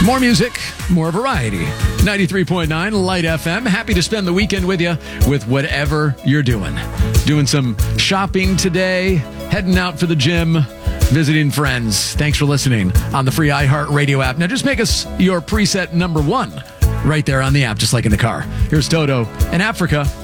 More music, more variety. 93.9 Light FM. Happy to spend the weekend with you with whatever you're doing. Doing some shopping today, heading out for the gym, visiting friends. Thanks for listening on the free iHeartRadio app. Now just make us your preset number one right there on the app, just like in the car. Here's Toto and Africa.